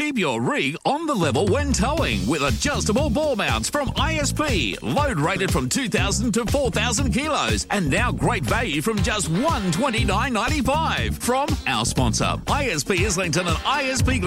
Keep your rig on the level when towing with adjustable ball mounts from ISP. Load rated from 2,000 to 4,000 kilos. And now great value from just $129.95 from our sponsor, ISP Islington and ISP